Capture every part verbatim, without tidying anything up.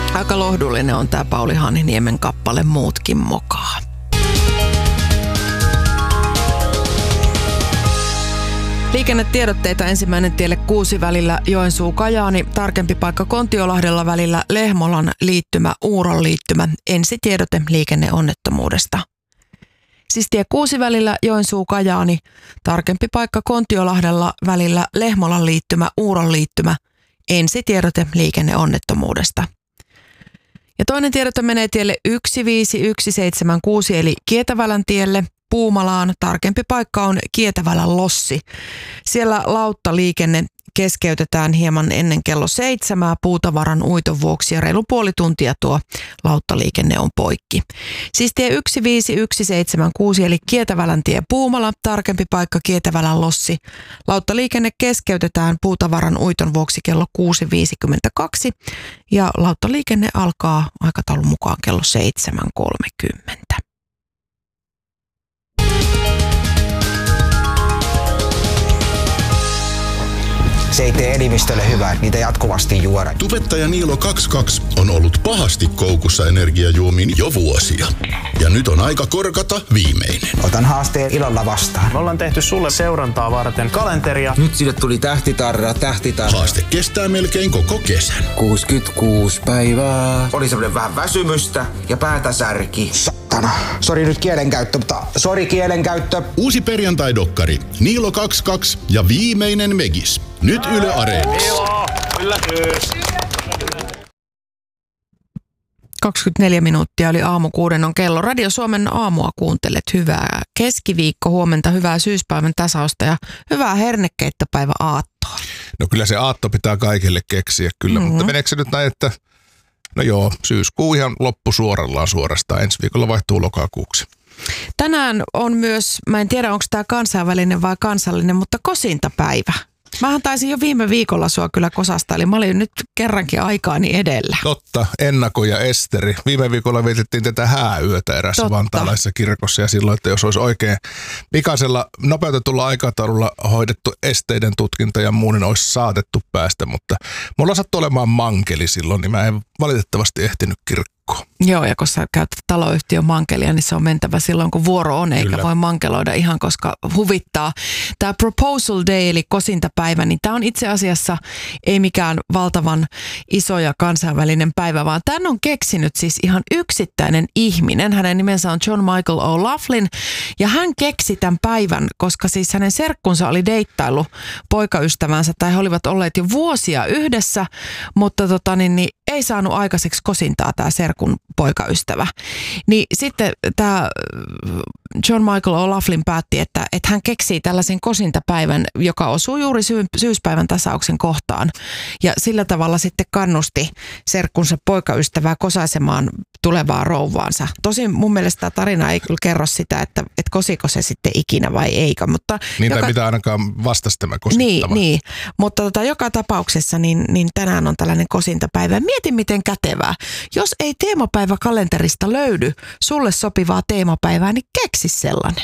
Aika lohdullinen on tämä Pauli Hanhiniemen kappale Muutkin mokaa. Liikennetiedotteita ensimmäinen tielle kuusi välillä Joensuu-Kajaani, tarkempi paikka Kontiolahdella välillä Lehmolan liittymä, Uuron liittymä, ensitiedote liikenneonnettomuudesta. Siis tie kuusi välillä Joensuu-Kajaani, tarkempi paikka Kontiolahdella välillä Lehmolan liittymä, Uuron liittymä, ensitiedote liikenneonnettomuudesta. Ja toinen tiedote menee tielle yksi viisi yksi seitsemän kuusi eli Kietävälän tielle. Puumalaan tarkempi paikka on Kietävälän Lossi. Siellä lauttaliikenne keskeytetään hieman ennen kello seitsemää puutavaran uiton vuoksi ja reilu puoli tuntia tuo lauttaliikenne on poikki. Siis tie yksi viisi yksi seitsemän kuusi eli Kietävälän tie Puumala, tarkempi paikka Kietävälän Lossi. Lauttaliikenne keskeytetään puutavaran uiton vuoksi kello kuusi viisikymmentäkaksi ja lauttaliikenne alkaa aikataulun mukaan kello seitsemän kolmekymmentä. Se ei tee elimistölle hyvää, niitä jatkuvasti juoda. Tubettaja Niilo kaksikymmentäkaksi on ollut pahasti koukussa energiajuomiin jo vuosia. Ja nyt on aika korkata viimeinen. Otan haasteen ilolla vastaan. Me ollaan tehty sulle seurantaa varten kalenteria. Nyt sinne tuli tähtitarra, tähtitarra. Haaste kestää melkein koko kesän. kuusikymmentäkuusi päivää. Oli semmoinen vähän väsymystä ja päätä särki. Satana. Sori nyt kielenkäyttö, mutta sori kielenkäyttö. Uusi perjantai-dokkari Niilo kaksikymmentäkaksi ja viimeinen Megis. Nyt Yle Areenassa. kaksikymmentäneljä minuuttia oli aamu kuuden on kello. Radio Suomen aamua kuuntelet. Hyvää keskiviikko, huomenta, hyvää syyspäivän tasausta ja hyvää hernekeittopäivä aattoa. No kyllä se aatto pitää kaikille keksiä kyllä, mm-hmm. mutta meneekö se nyt näin, että no joo, syyskuu ihan loppusuorallaan suorastaan. Ensi viikolla vaihtuu lokakuuksi. Tänään on myös, mä en tiedä onko tämä kansainvälinen vai kansallinen, mutta kosintapäivä. Mähän taisin jo viime viikolla sua kyllä kosasta, eli mä olin nyt kerrankin aikaani edellä. Totta, Ennako ja Esteri. Viime viikolla vietettiin tätä hääyötä erässä Totta. vantaalaisessa kirkossa ja silloin, että jos olisi oikein pikaisella nopeutetulla aikataululla hoidettu esteiden tutkinta ja muu, niin olisi saatettu päästä, mutta mulla sattui olemaan mankeli silloin, niin mä en valitettavasti ehtinyt kirkkoon. Joo, ja kun sä käytät taloyhtiön mankelia, niin se on mentävä silloin, kun vuoro on, eikä Kyllä. voi mankeloida ihan, koska huvittaa. Tämä Proposal Day, eli kosintapäivä, niin tämä on itse asiassa ei mikään valtavan iso ja kansainvälinen päivä, vaan tämän on keksinyt siis ihan yksittäinen ihminen. Hänen nimensä on John Michael O'Laughlin, ja hän keksi tämän päivän, koska siis hänen serkkunsa oli deittailu poikaystävänsä, tai he olivat olleet jo vuosia yhdessä, mutta tota niin, niin ei saanut aikaiseksi kosintaa tämä serkun poikaystävä. Niin sitten tämä John Michael O'Laughlin päätti, että, että hän keksii tällaisen kosintapäivän, joka osuu juuri syy, syyspäivän tasauksen kohtaan. Ja sillä tavalla sitten kannusti serkkunsa poikaystävää kosaisemaan tulevaa rouvaansa. Tosin mun mielestä tämä tarina ei kyllä kerro sitä, että, että kosiko se sitten ikinä vai eikö. Mutta niin joka... tai mitä ainakaan vastasi tämä kosittava. Niin, niin. Mutta tota, joka tapauksessa niin, niin tänään on tällainen kosintapäivä. Mieti miten kätevää. Jos ei teemapäivä kalenterista löydy sulle sopivaa teemapäivää, niin keksi sellainen.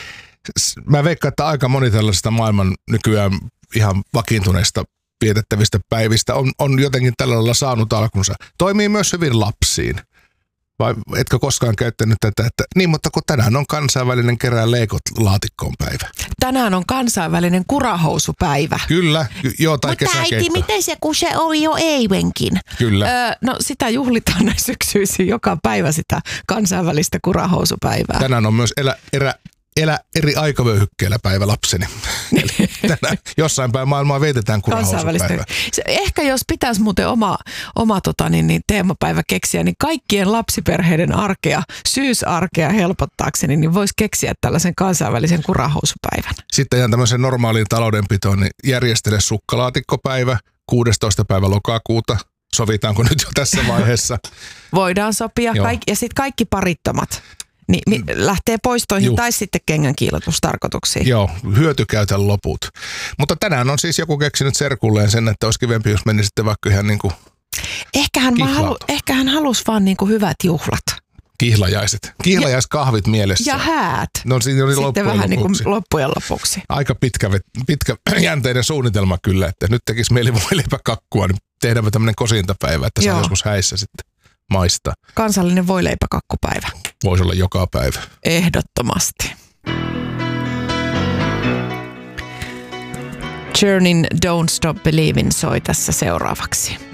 Mä veikkaan, että aika moni tällaisista maailman nykyään ihan vakiintuneista vietettävistä päivistä on, on jotenkin tällä lailla saanut alkunsa. Toimii myös hyvin lapsiin. Vai etkö koskaan käyttänyt tätä, että niin, mutta kun tänään on kansainvälinen kerää leikot laatikkoon päivä. Tänään on kansainvälinen kurahousupäivä. Kyllä, joo, tai mutta kesäkeitto. äiti, miten se, kun se oli jo eilenkin? Kyllä. Öö, no sitä juhlitaan näin syksyisin joka päivä sitä kansainvälistä kurahousupäivää. Tänään on myös elä, erä, elä eri aikavyöhykkeellä päivä lapseni. Eli tänään jossain päin maailmaa vietetään kurahousupäivää. Ehkä jos pitäisi muuten oma, oma tota, niin, niin, teemapäivä keksiä, niin kaikkien lapsiperheiden arkea, syysarkea helpottaakseni, niin voisi keksiä tällaisen kansainvälisen kurahousupäivän. Sitten ihan tämmöisen normaaliin taloudenpitoon, niin järjestele sukkalaatikkopäivä kuudestoista päivä lokakuuta. Sovitaanko nyt jo tässä vaiheessa? Voidaan sopia. Kaik- ja sitten kaikki parittomat. Niin mi- lähtee poistoihin Juh. tai sitten kengän kiillotustarkoituksiin. Joo, hyötykäytän loput. Mutta tänään on siis joku keksinyt serkulleen sen, että olisi kivempi, jos meni sitten vaikka ihan niin kuin ehkä hän, halu, ehkä hän halusi vaan niin kuin hyvät juhlat. Kihlajaiset. Kihlajaiskahvit mielessä. Ja häät. No siinä oli sitten vähän niin kuin loppujen lopuksi. Aika pitkä, pitkä jänteinen suunnitelma kyllä, että nyt tekisi mieli voileipäkakkua, niin tehdäänpä tämmöinen kosintapäivä, että saa joskus häissä sitten. maista. Kansallinen voileipäkakkupäivä. Voisi olla joka päivä. Ehdottomasti. Journeyn Don't Stop Believin soi tässä seuraavaksi.